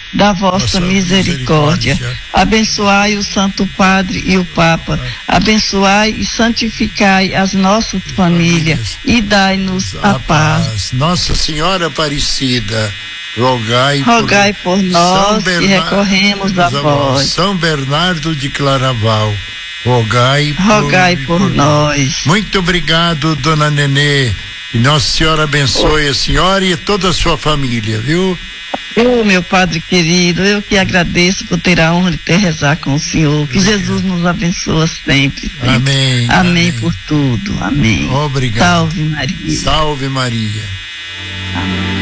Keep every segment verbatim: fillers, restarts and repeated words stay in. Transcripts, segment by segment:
da vossa misericórdia. misericórdia. Abençoai o Santo Padre e o Papa. Abençoai e santificai as nossas famílias e dai-nos a, a paz. paz. Nossa Senhora Aparecida, rogai, rogai por, por nós que recorremos a vós. São Bernardo de Claraval, rogai, rogai por, por, por nós. nós. Muito obrigado, dona Nenê. E Nossa Senhora abençoe a senhora e toda a sua família, viu? Eu, meu Padre querido, eu que agradeço por ter a honra de ter rezar com o Senhor. Que obrigado. Jesus nos abençoe sempre, sempre. Amém, amém. Amém por tudo. Amém. Obrigado. Salve Maria. Salve Maria. Amém.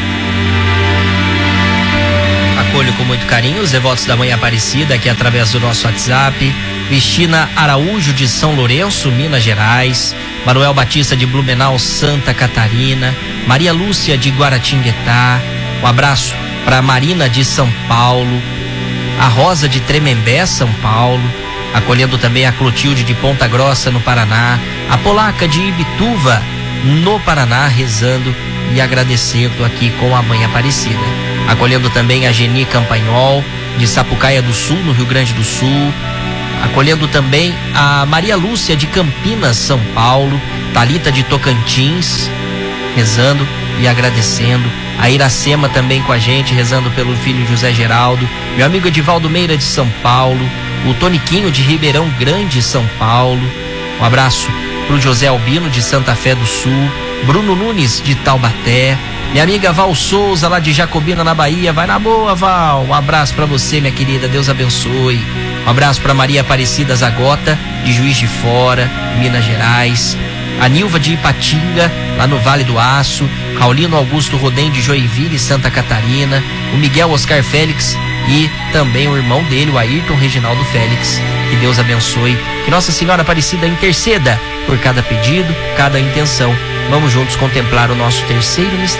Acolho com muito carinho os devotos da Mãe Aparecida aqui através do nosso WhatsApp. Cristina Araújo de São Lourenço, Minas Gerais. Manuel Batista de Blumenau, Santa Catarina. Maria Lúcia de Guaratinguetá. Um abraço para Marina de São Paulo. A Rosa de Tremembé, São Paulo. Acolhendo também a Clotilde de Ponta Grossa, no Paraná. A Polaca de Ibituva, no Paraná, rezando e agradecendo aqui com a Mãe Aparecida. Acolhendo também a Geni Campanhol, de Sapucaia do Sul, no Rio Grande do Sul. Acolhendo também a Maria Lúcia de Campinas, São Paulo. Talita de Tocantins, rezando e agradecendo. A Iracema também com a gente, rezando pelo filho José Geraldo. Meu amigo Edivaldo Meira de São Paulo. O Toniquinho de Ribeirão Grande, São Paulo. Um abraço pro José Albino de Santa Fé do Sul. Bruno Nunes de Taubaté. Minha amiga Val Souza, lá de Jacobina, na Bahia. Vai na boa, Val. Um abraço pra você, minha querida. Deus abençoe. Um abraço pra Maria Aparecida Zagota, de Juiz de Fora, Minas Gerais. A Nilva de Ipatinga, lá no Vale do Aço. Raulino Augusto Rodem de Joinville, Santa Catarina. O Miguel Oscar Félix e também o irmão dele, o Ayrton Reginaldo Félix. Que Deus abençoe. Que Nossa Senhora Aparecida interceda por cada pedido, cada intenção. Vamos juntos contemplar o nosso terceiro mistério.